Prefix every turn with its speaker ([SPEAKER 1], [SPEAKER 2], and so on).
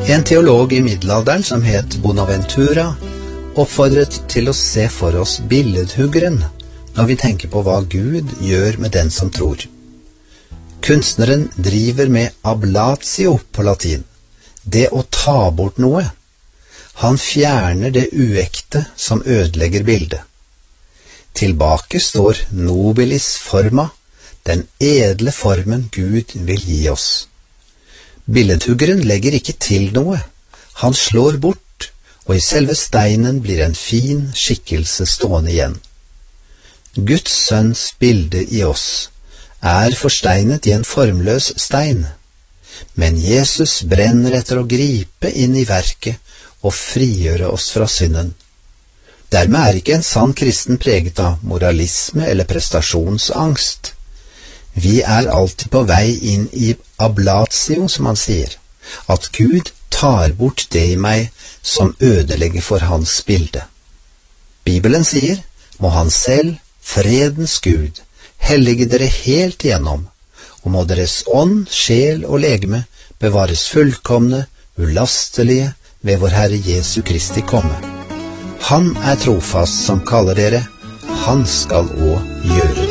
[SPEAKER 1] En teolog i middelalderen som het Bonaventura oppfordret til å se for oss billedhuggeren når vi tenker på hva Gud gjør med den som tror. Kunstneren driver med ablatio på latin, det å ta bort noe. Han fjerner det uekte som ødelegger bildet. Tilbake står nobilis forma, den edle formen Gud vil gi oss. Billedhuggeren legger ikke til noe, han slår bort, og i selve steinen blir en fin skikkelse stående igjen. Guds sønns bilde i oss er forsteinet i en formløs stein, men Jesus brenner etter å gripe inn i verket og frigjøre oss fra synden. Dermed er ikke en sann kristen preget av moralisme eller prestasjonsangst. Vi er alltid på vei inn i ablatio, som han sier, at Gud tar bort det i meg som ødelegger for hans bilde. Bibelen sier, må han selv, fredens Gud, hellige dere helt igjennom, og må deres ånd, sjel og legeme bevares fullkomne, ulastelige ved vår Herre Jesu Kristi komme. Han er trofast som kaller dere, han skal også gjøre det.